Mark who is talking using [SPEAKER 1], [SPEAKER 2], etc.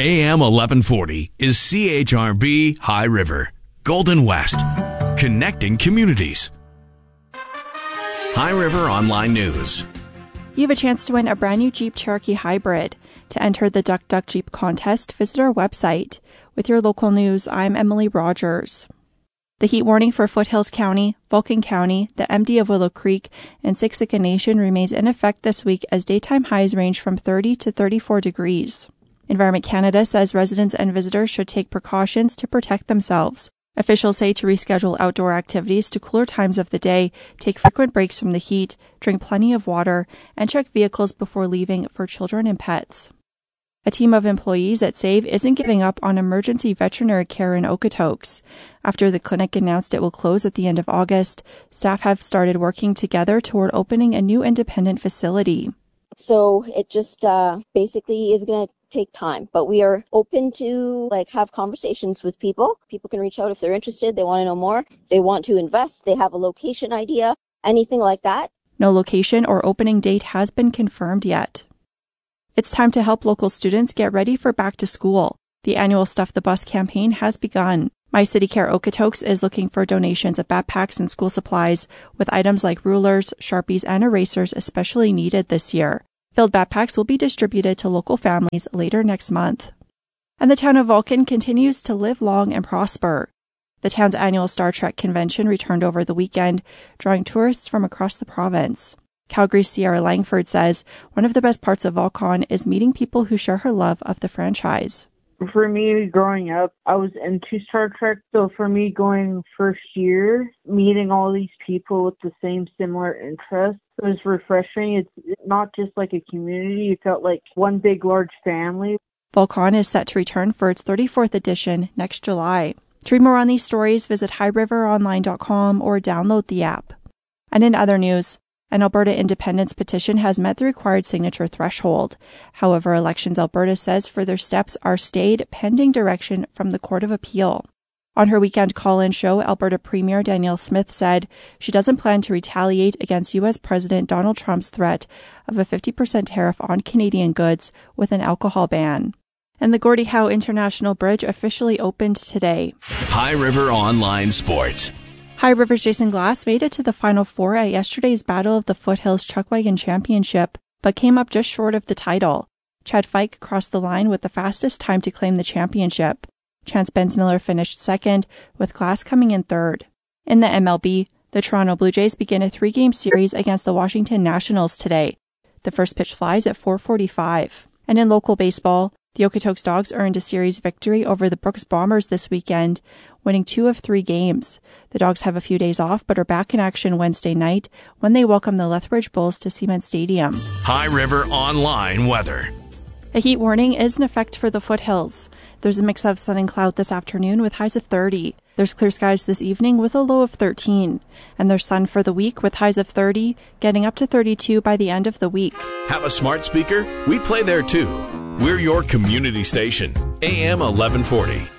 [SPEAKER 1] AM 1140 is CHRB High River, Golden West, connecting communities. High River Online News.
[SPEAKER 2] You have a chance to win a brand new Jeep Cherokee Hybrid. To enter the Duck Duck Jeep contest, visit our website. With your local news, I'm Emily Rogers. The heat warning for Foothills County, Vulcan County, the MD of Willow Creek, and Siksika Nation remains in effect this week as daytime highs range from 30 to 34 degrees. Environment Canada says residents and visitors should take precautions to protect themselves. Officials say to reschedule outdoor activities to cooler times of the day, take frequent breaks from the heat, drink plenty of water, and check vehicles before leaving for children and pets. A team of employees at SAVE isn't giving up on emergency veterinary care in Okotoks. After the clinic announced it will close at the end of August, staff have started working together toward opening a new independent facility.
[SPEAKER 3] So it just basically is going to take time, but we are open to have conversations with people. People can reach out if they're interested, they want to know more, they want to invest, they have a location idea, anything like that.
[SPEAKER 2] No location or opening date has been confirmed yet. It's time to help local students get ready for back to school. The annual Stuff the Bus campaign has begun. My City Care Okotoks is looking for donations of backpacks and school supplies, with items like rulers, Sharpies, and erasers especially needed this year. Filled backpacks will be distributed to local families later next month. And the town of Vulcan continues to live long and prosper. The town's annual Star Trek convention returned over the weekend, drawing tourists from across the province. Calgary's Sierra Langford says one of the best parts of VulCon is meeting people who share her love of the franchise.
[SPEAKER 4] For me, growing up, I was into Star Trek, so for me going first year, meeting all these people with the same similar interests, it was refreshing. It's not just like a community, it felt like one big, large family.
[SPEAKER 2] VulCon is set to return for its 34th edition next July. To read more on these stories, visit highriveronline.com or download the app. And in other news, an Alberta independence petition has met the required signature threshold. However, Elections Alberta says further steps are stayed pending direction from the Court of Appeal. On her weekend call-in show, Alberta Premier Danielle Smith said she doesn't plan to retaliate against U.S. President Donald Trump's threat of a 50% tariff on Canadian goods with an alcohol ban. And the Gordie Howe International Bridge officially opened today.
[SPEAKER 1] High River Online Sports.
[SPEAKER 2] High River's Jason Glass made it to the Final Four at yesterday's Battle of the Foothills Chuckwagon Championship, but came up just short of the title. Chad Fike crossed the line with the fastest time to claim the championship. Chance Bensmiller finished second, with Glass coming in third. In the MLB, the Toronto Blue Jays begin a 3-game series against the Washington Nationals today. The first pitch flies at 4:45. And in local baseball, the Okotoks Dogs earned a series victory over the Brooks Bombers this weekend, winning 2 of 3 games. The Dogs have a few days off, but are back in action Wednesday night when they welcome the Lethbridge Bulls to Cement Stadium.
[SPEAKER 1] High River Online weather.
[SPEAKER 2] A heat warning is in effect for the foothills. There's a mix of sun and cloud this afternoon with highs of 30. There's clear skies this evening with a low of 13. And there's sun for the week with highs of 30, getting up to 32 by the end of the week.
[SPEAKER 1] Have a smart speaker? We play there too. We're your community station, AM 1140.